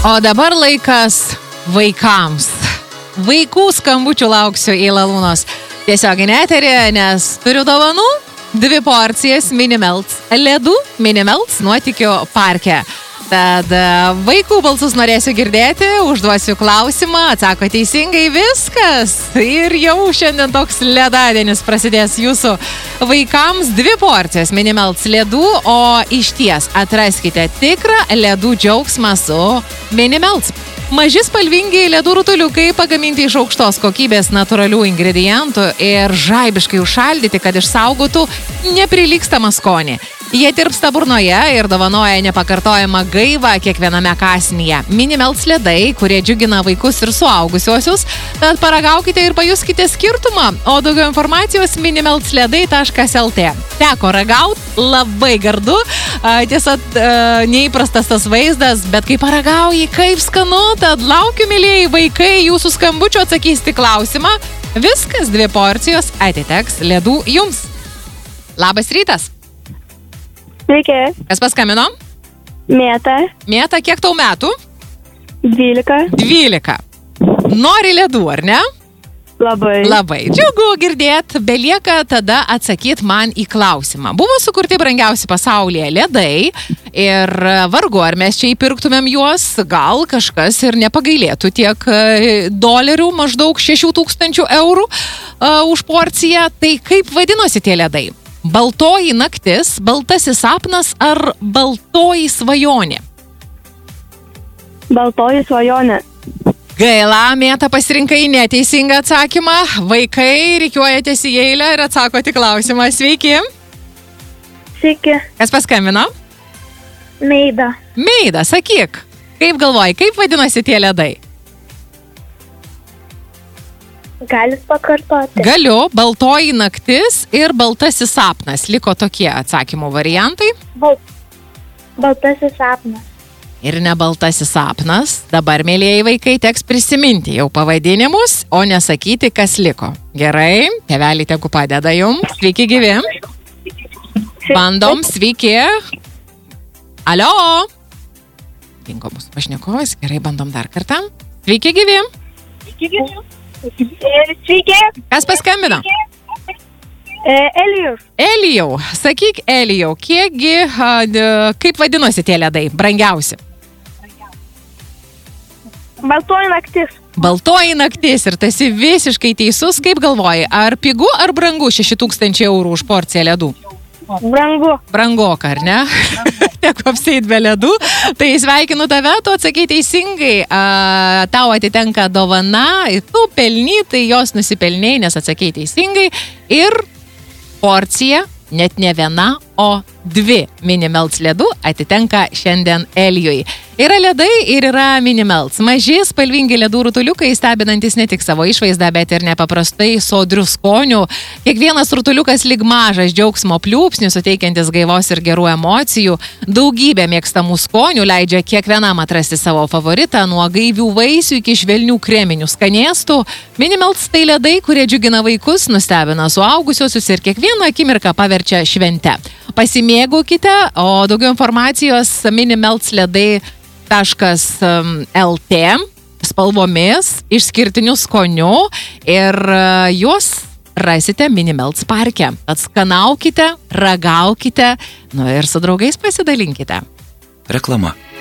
O dabar laikas vaikams. Vaikų skambučių lauksiu į Lalūnos tiesioginį eterį, nes turiu dovanų 2 porcijas Minimelts ledų Minimelts nuotykių parke. Tad vaikų balsus norėsiu girdėti, užduosiu klausimą, atsako teisingai, viskas. Ir jau šiandien toks ledadienis prasidės jūsų vaikams 2 porcijas Minimelts ledų, o išties atraskite tikrą ledų džiaugsmą su Minimelts. Maži spalvingi ledų rutuliukai pagaminti iš aukštos kokybės natūralių ingredientų ir žaibiškai užšaldyti, kad išsaugotų neprilygstamą skonį. Jie tirpsta burnoje ir dovanoja nepakartojamą gaivą kiekviename kąsnyje. Minimelts ledai, kurie džiugina vaikus ir suaugusiuosius, tad paragaukite ir pajuskite skirtumą. O daugiau informacijos minimeltsledai.lt. Teko ragaut, labai gardu, tiesa, neįprastas tas vaizdas, bet kai paragauji, kaip skanu, tad laukiu, mylėjai vaikai, jūsų skambučių atsakysite klausimą. Viskas 2 porcijos atiteks ledų jums. Labas rytas. Sveiki. Kas paskambino? Mėta. Mėta, kiek tau metų? 12. 12. Nori ledų, ar ne? Labai. Labai. Džiugu girdėt, belieka tada atsakyti man į klausimą. Buvo sukurti brangiausi pasaulyje ledai ir vargu, ar mes čia įpirktumėm juos, gal kažkas ir nepagailėtų tiek dolerių, maždaug 6,000 eurų už porciją. Tai kaip vadinosi tie ledai? Baltoji naktis, baltasis sapnas ar baltoji svajonė? Baltoji svajonė. Gaila, Mėta, pasirinkai neteisingą atsakymą. Vaikai, rikiuojatės į eilę ir atsakoti klausimą. Sveiki. Sveiki. Kas paskambino? Meida. Meida, sakyk, kaip galvoji, kaip vadinosi tie ledai? Galit pakartoti. Galiu, baltoji naktis ir baltasis sapnas. Liko tokie atsakymų variantai. Baltasis sapnas. Ir ne baltasis sapnas. Dabar, mėlėjai vaikai, teks prisiminti jau pavadinimus, o nesakyti, kas liko. Gerai, tėveliai tegu padeda jums. Sveiki gyvi. Bandom, sveiki. Alio. Dingo mūsų pašnekovas. Gerai, bandom dar kartą. Sveiki gyvi. Sveiki gyvi. Sveiki. Kas paskambino? Elijus. Elijau, sakyk, Elijau, kiekgi, kaip vadinosi tie ledai, brangiausi? Baltoji naktis. Baltoji naktis ir tas visiškai teisus, kaip galvoji, ar pigu, ar brangu 6,000 eurų už porciją ledų? Brangu. Brangoka, ar ne? Teko apseit be ledų. Tai sveikinu tave, tu atsakei teisingai. Tau atitenka dovana, tu pelnytai jos nusipelnėjai, nes atsakei teisingai. Ir porcija, net ne viena, o 2 Minimelts ledų atitenka šiandien Elijui. Yra ledai ir yra Minimelts. Maži, spalvingi ledų rutuliukai, stebinantis ne tik savo išvaizdą, bet ir nepaprastai sodrių skonių. Kiekvienas rutuliukas lyg mažas džiaugsmo pliūpsnis, suteikiantis gaivos ir gerų emocijų. Daugybė mėgstamų skonių leidžia kiekvienam atrasti savo favoritą, nuo gaivių vaisių iki švelnių kreminių skanėstų. Minimelts tai ledai, kurie džiugina vaikus, nustebina suaugusiuosius ir kiekvieną akimirką paverčia švente. Pasimėgaukite, o daugiau informacijos minimeltsledai.lt spalvomis, išskirtiniu skoniu ir juos rasite Minimelts parke. Atskanaukite, ragaukite, ir su draugais pasidalinkite. Reklama.